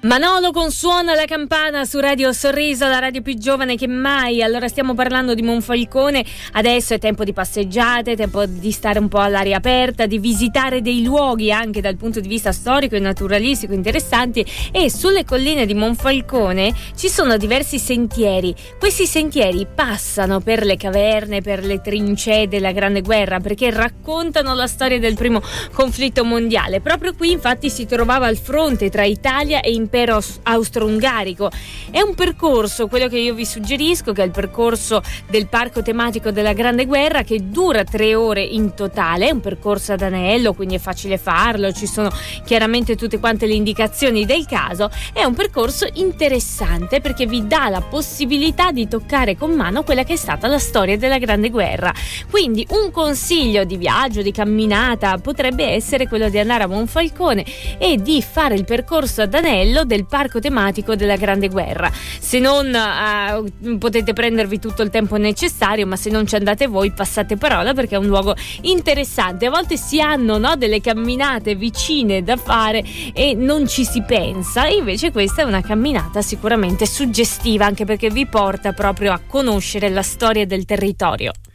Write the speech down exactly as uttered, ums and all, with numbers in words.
Manolo con Suona la campana su Radio Sorriso, la radio più giovane che mai. Allora stiamo parlando di Monfalcone, adesso è tempo di passeggiate, tempo di stare un po' all'aria aperta, di visitare dei luoghi anche dal punto di vista storico e naturalistico interessanti, e sulle colline di Monfalcone ci sono diversi sentieri. Questi sentieri passano per le caverne, per le trincee della Grande Guerra, perché raccontano la storia del primo conflitto mondiale. Proprio qui infatti si trovava il fronte tra Italia e Impero Austro-Ungarico. È un percorso, quello che io vi suggerisco, che è il percorso del parco tematico della Grande Guerra, che dura tre ore in totale. È un percorso ad anello, quindi è facile farlo, ci sono chiaramente tutte quante le indicazioni del caso. È un percorso interessante perché vi dà la possibilità di toccare con mano quella che è stata la storia della Grande Guerra. Quindi un consiglio di viaggio, di camminata, potrebbe essere quello di andare a Monfalcone e di fare il percorso ad anello del parco tematico della Grande Guerra. Se non uh, potete prendervi tutto il tempo necessario, ma se non ci andate voi passate parola, perché è un luogo interessante. A volte si hanno, no, delle camminate vicine da fare e non ci si pensa, e invece questa è una camminata sicuramente suggestiva, anche perché vi porta proprio a conoscere la storia del territorio.